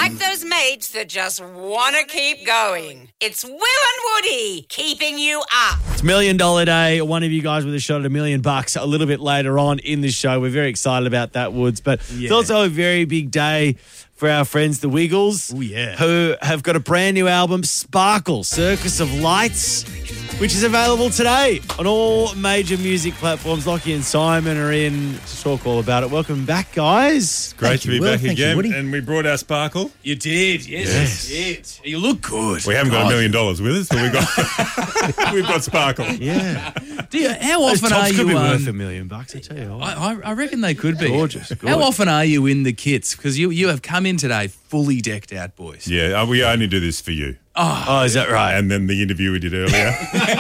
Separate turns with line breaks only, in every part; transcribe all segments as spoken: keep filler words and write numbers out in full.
like those mates that just want to keep going. It's Will and Woody keeping you up.
It's Million Dollar Day. One of you guys with a shot at a million bucks a little bit later on in the show. We're very excited about that, Woods. But yeah. It's also a very big day for our friends, the Wiggles.
Oh, yeah.
Who have got a brand new album, Sparkle, Circus of Lights, which is available today on all major music platforms. Lockie and Simon are in to talk all about it. Welcome back, guys.
Great
Thank
to
you,
be
Will.
back
Thank you,
again.
Woody.
And we brought our Sparkle.
You did, yes,
Yes.
you did. You look good.
We haven't got a
God.
million dollars with us, but we've got we've got Sparkle.
Yeah.
Do you, how
Those
often
tops
are
could
you?
be
Um,
worth a million bucks, I tell you what.
I, I reckon they could be.
Gorgeous, gorgeous.
How often are you in the kits? Because you you have come in today fully decked out, boys.
Yeah, uh, we only do this for you.
Oh,
Oh, is that right?
And then the interview we did earlier.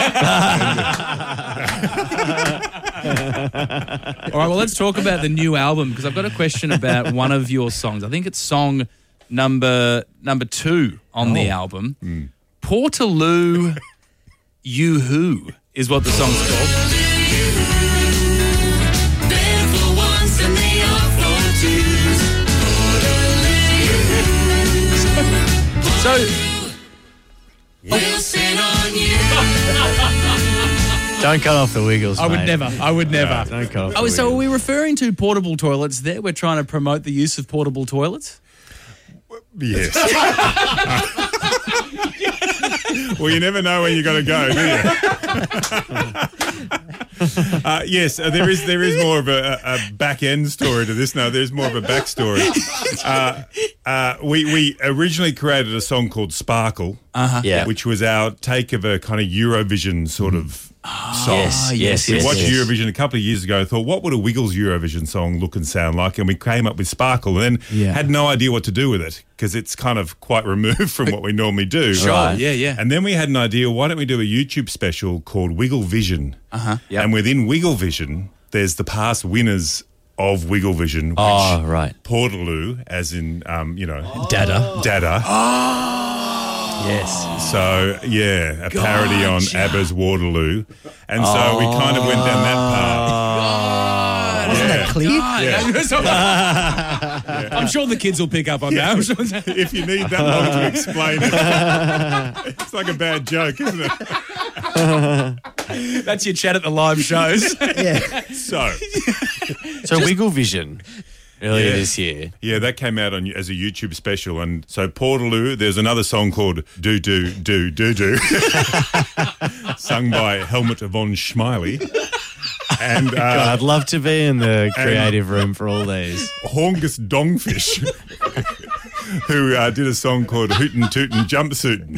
all right. Well, let's talk about the new album because I've got a question about one of your songs. I think it's song number number two on the album.
Mm.
Portaloo, You Who is what the song's called. So,
Don't cut off the Wiggles,
I would
mate.
never. I would never.
No, don't cut off
Oh,
the
so are
Wiggles.
we referring to portable toilets there? We're trying to promote the use of portable toilets?
Yes. Well, you never know where you're going to go, do you? uh, yes, uh, there is there is more of a, a back end story to this. No, there's more of a backstory. Uh, uh, we we originally created a song called Sparkle,
Uh-huh.
Yeah.
which was our take of a kind of Eurovision sort of song.
Yes, yes,
We
yes.
watched
yes.
Eurovision a couple of years ago and thought, what would a Wiggles Eurovision song look and sound like? And we came up with Sparkle and then
Yeah.
had no idea what to do with it because it's kind of quite removed from what we normally do.
Sure.
Right.
Yeah, yeah.
And then we had an idea, why don't we do a YouTube special called Wiggle Vision?
Uh-huh. Yep.
And within Wiggle Vision, there's the past winners of Wiggle Vision, which
Oh, right.
Portaloo, as in, um, you know,
Dada.
Dada.
Yes.
So, yeah, a parody on
Gotcha.
ABBA's Waterloo. And so we kind of went down that path.
Wasn't
Yeah.
that clear? I'm sure the kids will pick up on that. I'm sure that-
If you need that long to explain it, it's like a bad joke, isn't it?
That's your chat at the live shows. yeah.
So,
So Wiggle Vision earlier
Yeah.
this year.
yeah, that came out on as a YouTube special. And so Portaloo, there's another song called Do Do Do Do Do, sung by Helmut von Schmeily. And uh,
God, I'd love to be in the creative room for all these.
Horngus Dongfish, who uh, did a song called Hootin' Tootin' Jumpsuitin'.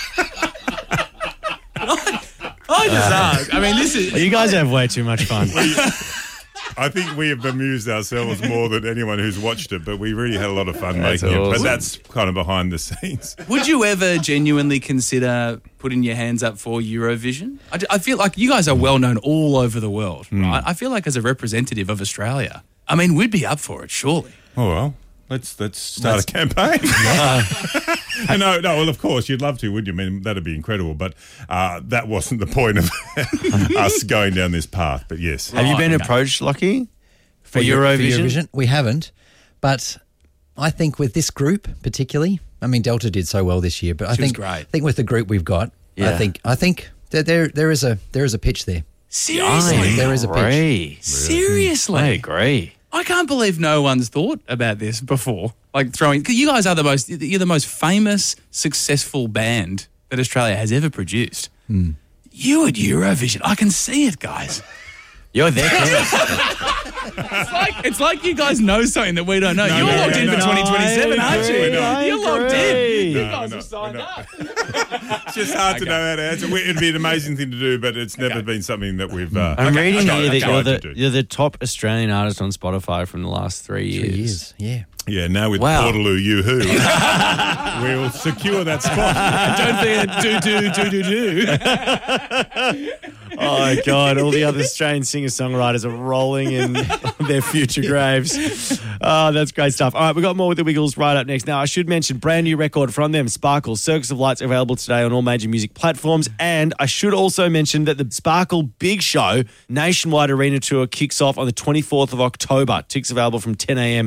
I just ask. I mean, this is.
You guys have way too much fun.
I think we have amused ourselves more than anyone who's watched it, but we really had a lot of fun
That's
making it.
awesome.
But that's kind of behind the scenes.
Would you ever genuinely consider putting your hands up for Eurovision? I, d- I feel like you guys are well known all over the world, right? I feel like as a representative of Australia, I mean, we'd be up for it, surely.
Oh, well, let's let's start a campaign. no, no, well, of course, you'd love to, would you? I mean, that'd be incredible, but uh, that wasn't the point of us going down this path, but yes.
Have you been
okay.
approached, Lockie, for,
For Eu-
Eurovision?
For Eurovision? We haven't. But I think with this group particularly, I mean, Delta did so well this year, but I
She was
think
great.
I think with the group we've got,
Yeah.
I think I think that there there is a there is a pitch there.
Seriously?
I
There is a pitch.
agree.
Seriously?
I agree.
I can't believe no one's thought about this before. Like throwing, because you guys are the most, you're the most famous, successful band that Australia has ever produced. You at Eurovision, I can see it, guys.
You're there, Ken.
It's like it's like you guys know something that we don't know.
No,
You're
no,
locked
no,
in
no.
for twenty twenty-seven,
I
aren't you?
agree, I
You're locked
agree.
in. You
No,
guys
no,
have signed
no.
up.
It's just hard to know how to answer. We- It'd be an amazing thing to do, but it's never been something that we've. Uh,
I'm
okay,
reading
tried-
here that
tried
you're
to
the,
do.
you're the top Australian artist on Spotify from the last three years.
Three years, yeah.
Yeah, now with
Wow.
Portaloo, you who, we'll secure that spot.
Don't forget do do do do do.
Oh, my God. All the other Australian singer-songwriters are rolling in their future graves. Oh, that's great stuff. All right, we've got more with the Wiggles right up next. Now, I should mention, brand new record from them, Sparkle, Circus of Lights, available today on all major music platforms. And I should also mention that the Sparkle Big Show nationwide arena tour kicks off on the twenty-fourth of October. Tickets available from ten a.m.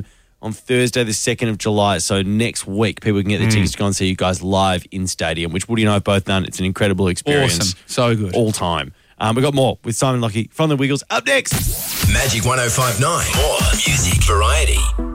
on Thursday, the second of July. So next week, people can get their tickets to go and see you guys live in stadium, which Woody and I have both done. It's an incredible experience.
Awesome. So good.
All time. Um, we've got more with Simon Lockie from The Wiggles up next.
Magic one oh five nine. More music variety.